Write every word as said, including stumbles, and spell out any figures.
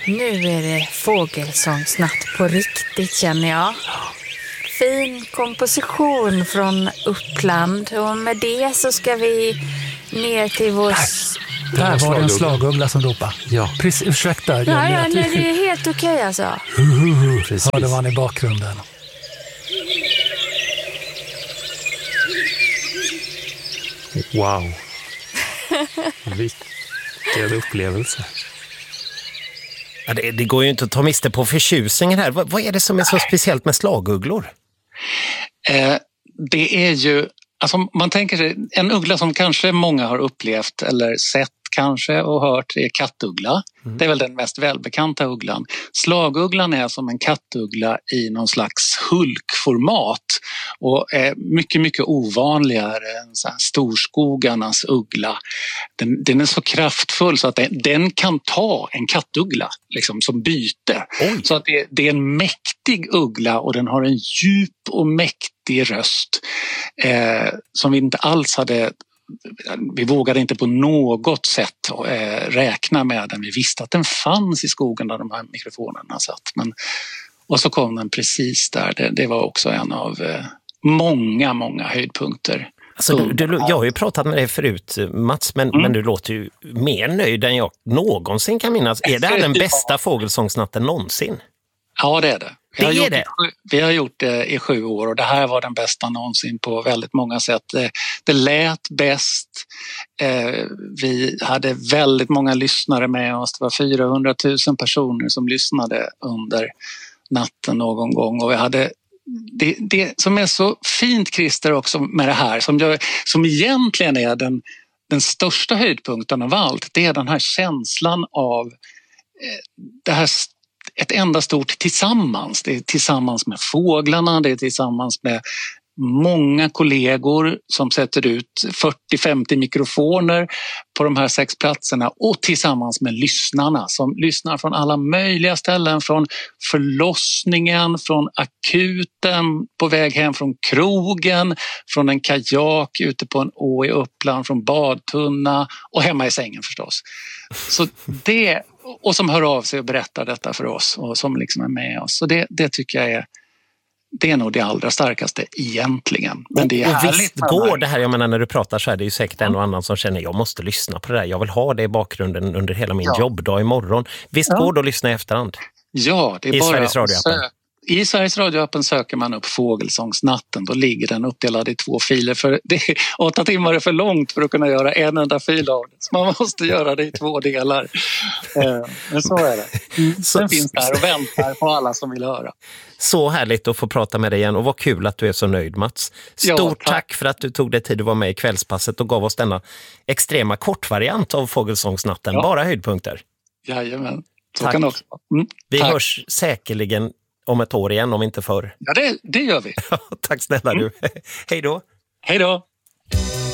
Nu är det fågelsångsnatt på riktigt, känner jag. Fin komposition från Uppland. Och med det så ska vi ner till vår... Där, där var det en slaguggla som ropade. Ja. Precis, ursäkta. Ja, ja, nej, det är helt okej okay, alltså. Precis. Hörde man i bakgrunden. Wow. Vilken upplevelse. Ja, det, det går ju inte att ta miste på förtjusningen här. Vad, vad är det som är så speciellt med slagugglor? Eh, det är ju, alltså man tänker sig, en uggla som kanske många har upplevt eller sett kanske och hört är kattuggla. Mm. Det är väl den mest välbekanta ugglan. Slagugglan är som en kattuggla i någon slags hulkformat och är mycket, mycket ovanligare än så här storskogarnas uggla. Den, den är så kraftfull så att den, den kan ta en kattuggla liksom, som byte. Oj. Så att det, det är en mäktig uggla och den har en djup och mäktig röst eh, som vi inte alls hade. Vi vågade inte på något sätt eh, räkna med den. Vi visste att den fanns i skogen där de här mikrofonerna satt. Men, och så kom den precis där. Det, det var också en av eh, många, många höjdpunkter. Alltså, du, du, jag har ju pratat med dig förut, Mats, men, mm. men du låter ju mer nöjd än jag någonsin kan minnas. Är det här den bästa fågelsångsnatten någonsin? Ja, det är det. Vi, det har är gjort, det. vi har gjort det i sju år och det här var den bästa någonsin på väldigt många sätt. Det, det lät bäst. Eh, vi hade väldigt många lyssnare med oss. Det var fyrahundratusen personer som lyssnade under natten någon gång. Och vi hade det, det som är så fint, Christer, också med det här som, gör, som egentligen är den, den största höjdpunkten av allt. Det är den här känslan av eh, det här ett enda stort tillsammans. Det är tillsammans med fåglarna, det är tillsammans med många kollegor som sätter ut fyrtio till femtio mikrofoner på de här sex platserna och tillsammans med lyssnarna som lyssnar från alla möjliga ställen, från förlossningen, från akuten, på väg hem från krogen, från en kajak ute på en å i Uppland, från badtunna och hemma i sängen förstås. Så det, och som hör av sig och berättar detta för oss och som liksom är med oss. Så det, det tycker jag är Det är nog det allra starkaste egentligen. Men det är och visst går det här, jag menar när du pratar så är det ju säkert en och annan som känner jag måste lyssna på det där. Jag vill ha det i bakgrunden under hela min ja. jobbdag imorgon. Visst ja. går det att lyssna i efterhand? Ja, det är I bara Sveriges radioappen. I Sveriges radioappen söker man upp Fågelsångsnatten. Då ligger den uppdelad i två filer. För det är åtta timmar är för långt för att kunna göra en enda fil av det. Så man måste göra det i två delar. Men så är det. Den finns där och väntar på alla som vill höra. Så härligt att få prata med dig igen och vad kul att du är så nöjd, Mats. Stort ja, tack. tack för att du tog dig tid att vara med i Kvällspasset och gav oss denna extrema kortvariant av Fågelsångsnatten. Ja. Bara höjdpunkter. Jajamän. Så tack. Kan också. Mm, Vi tack. hörs säkerligen om ett år igen, om inte förr. Ja, det, det gör vi. Tack snälla mm. du. Hej då. Hej då.